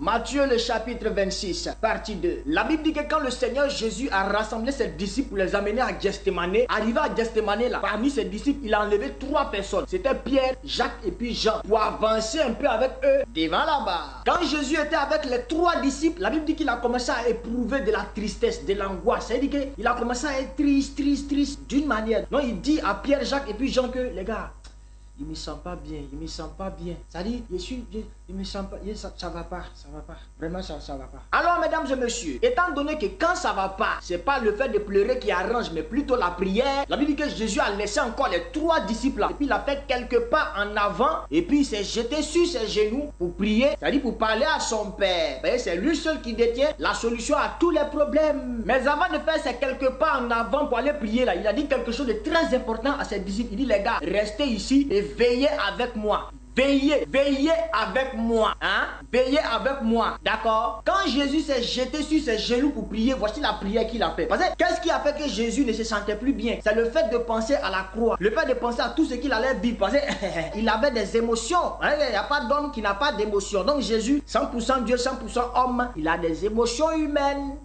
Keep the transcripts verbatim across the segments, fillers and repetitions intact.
Matthieu le chapitre vingt-six, partie deux. La Bible dit que quand le Seigneur Jésus a rassemblé ses disciples pour les amener à Gethsémane, arrivé à Gethsémane là, parmi ses disciples, il a enlevé trois personnes. C'était Pierre, Jacques et puis Jean, pour avancer un peu avec eux devant là-bas. Quand Jésus était avec les trois disciples, la Bible dit qu'il a commencé à éprouver de la tristesse, de l'angoisse. C'est-à-dire qu'il a commencé à être triste, triste, triste, d'une manière. Donc il dit à Pierre, Jacques et puis Jean que, les gars, il me sent pas bien, il me sent pas bien. Ça dit, je suis, je, il me sent pas, je, ça, ça va pas, ça va pas. Vraiment, ça, ça va pas. Alors, mesdames et messieurs, étant donné que quand ça va pas, c'est pas le fait de pleurer qui arrange, mais plutôt la prière. La Bible dit que Jésus a laissé encore les trois disciples là. Et puis il a fait quelques pas en avant. Et puis il s'est jeté sur ses genoux pour prier. C'est-à-dire pour parler à son Père. C'est lui seul qui détient la solution à tous les problèmes. Mais avant de faire ces quelques pas en avant pour aller prier là, il a dit quelque chose de très important à ses disciples. Il dit, les gars, restez ici et veillez avec moi. Veillez, veillez avec moi, hein, veillez avec moi, d'accord. Quand Jésus s'est jeté sur ses genoux pour prier, voici la prière qu'il a fait. Parce que qu'est-ce qui a fait que Jésus ne se sentait plus bien? C'est le fait de penser à la croix, le fait de penser à tout ce qu'il allait vivre. Parce qu'il avait des émotions, hein? Il n'y a pas d'homme qui n'a pas d'émotions. Donc Jésus, cent pour cent Dieu, cent pour cent homme, il a des émotions humaines.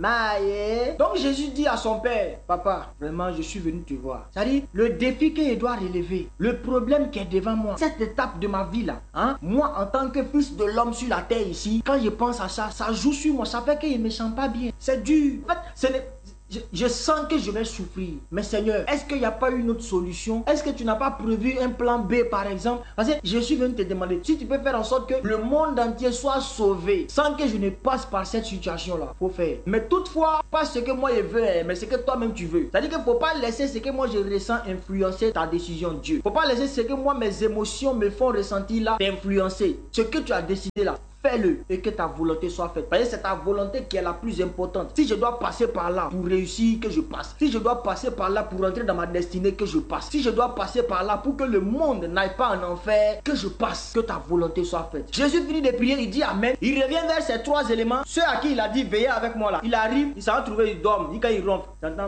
Maïe. Donc Jésus dit à son père, papa, vraiment je suis venu te voir. C'est-à-dire le défi que je dois relever, le problème qui est devant moi, cette étape de ma vie là, hein, moi en tant que fils de l'homme sur la terre ici, quand je pense à ça, ça joue sur moi, ça fait que je ne me sens pas bien. C'est dur. En fait, ce n'est... Je, je sens que je vais souffrir. Mais Seigneur, est-ce qu'il n'y a pas une autre solution? Est-ce que tu n'as pas prévu un plan B par exemple? Parce que je suis venu te demander si tu peux faire en sorte que le monde entier soit sauvé sans que je ne passe par cette situation-là. Faut faire. Mais toutefois, pas ce que moi je veux, mais ce que toi-même tu veux. C'est-à-dire qu'il ne faut pas laisser ce que moi je ressens influencer ta décision, Dieu. Il ne faut pas laisser ce que moi mes émotions me font ressentir là t'influencer. Ce que tu as décidé là, fais-le et que ta volonté soit faite. Parce que c'est ta volonté qui est la plus importante. Si je dois passer par là pour réussir, que je passe. Si je dois passer par là pour entrer dans ma destinée, que je passe. Si je dois passer par là pour que le monde n'aille pas en enfer, que je passe. Que ta volonté soit faite. Jésus finit de prier, il dit Amen. Il revient vers ces trois éléments. Ceux à qui il a dit veillez avec moi là. Il arrive, il s'en va trouver, il dort. Il, quand il ronfle, t'entends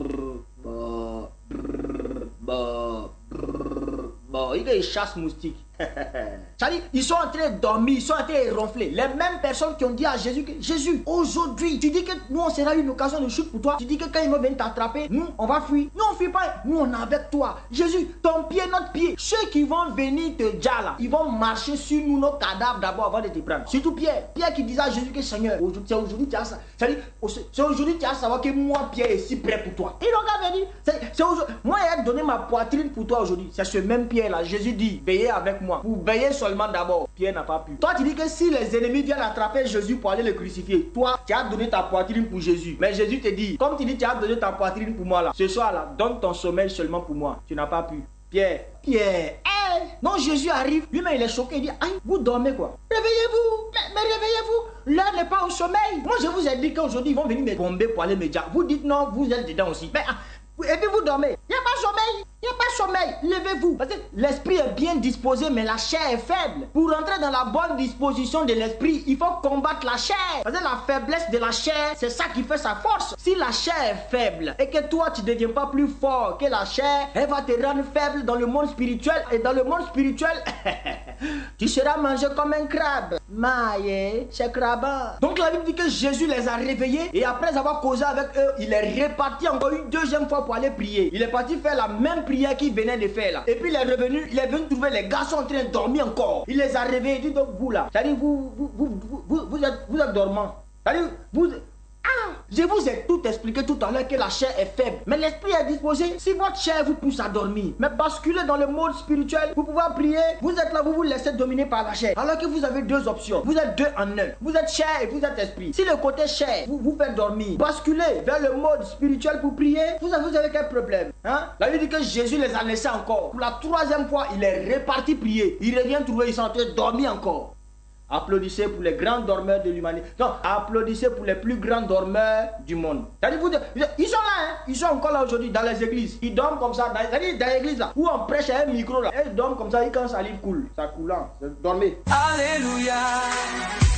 bon, bon, bon, il chasse moustique. C'est-à-dire, ils sont en train de dormir, ils sont en train de ronfler. Les mêmes personnes qui ont dit à Jésus que Jésus, aujourd'hui, tu dis que nous on sera une occasion de chute pour toi. Tu dis que quand ils vont venir t'attraper, nous on va fuir. Nous on fuit pas, nous on est avec toi. Jésus, ton pied, notre pied. Ceux qui vont venir te dire là, ils vont marcher sur nous, nos cadavres d'abord avant de te prendre. Surtout Pierre. Pierre qui disait à Jésus que Seigneur, c'est aujourd'hui tu as ça. C'est-à-dire, c'est aujourd'hui tu as à savoir que moi, Pierre, est si prêt pour toi. Et donc, il venir. C'est aujourd'hui. Moi, il a donné ma poitrine pour toi aujourd'hui. C'est ce même Pierre là. Jésus dit, veillez avec moi. Pour veiller seulement d'abord. Pierre n'a pas pu. Toi, tu dis que si les ennemis viennent attraper Jésus pour aller le crucifier, toi, tu as donné ta poitrine pour Jésus. Mais Jésus te dit, comme tu dis, tu as donné ta poitrine pour moi là. Ce soir là, donne ton sommeil seulement pour moi. Tu n'as pas pu. Pierre, Pierre, hey. Non, Jésus arrive, lui-même il est choqué, il dit, aïe, vous dormez quoi? Réveillez-vous, mais, mais réveillez-vous, l'heure n'est pas au sommeil. Moi je vous ai dit qu'aujourd'hui ils vont venir me bomber pour aller me dire, vous dites non, vous êtes dedans aussi. Mais, et puis vous dormez, il n'y a pas de sommeil, il n'y a pas de sommeil, levez-vous. Parce que l'esprit est bien disposé, mais la chair est faible. Pour entrer dans la bonne disposition de l'esprit, il faut combattre la chair. Parce que la faiblesse de la chair, c'est ça qui fait sa force. Si la chair est faible et que toi tu ne deviens pas plus fort que la chair, elle va te rendre faible dans le monde spirituel. Et dans le monde spirituel, tu seras mangé comme un crabe. Maïe, c'est crabe. Donc la Bible dit que Jésus les a réveillés et après avoir causé avec eux, il est reparti encore une deuxième fois pour aller prier. Il est parti faire la même prière qu'il venait de faire là. Et puis il est revenu, il est venu trouver les garçons en train de dormir encore. Il les a réveillés, il dit donc vous là, c'est-à-dire vous, vous, vous, vous, vous, vous êtes, vous êtes dormants. C'est-à-dire vous... Ah, je vous ai tout expliqué tout à l'heure que la chair est faible. Mais l'esprit est disposé. Si votre chair vous pousse à dormir, mais basculez dans le monde spirituel, vous pouvez prier. Vous êtes là, vous vous laissez dominer par la chair. Alors que vous avez deux options. Vous êtes deux en un. Vous êtes chair et vous êtes esprit. Si le côté chair vous, vous fait dormir, basculez vers le mode spirituel pour prier. Vous avez, vous avez quel problème, hein? La Bible dit que Jésus les a laissés encore. Pour la troisième fois, il est reparti prier. Il revient trouver, ils sont en train de dormir encore. Applaudissez pour les grands dormeurs de l'humanité. Non, applaudissez pour les plus grands dormeurs du monde. Vous, ils sont là, hein? Ils sont encore là aujourd'hui dans les églises. Ils dorment comme ça. Dans, dans l'église là, où on prêche à un micro là. Ils dorment comme ça, et quand ça livre coule. Ça coulant. Dormez. Alléluia.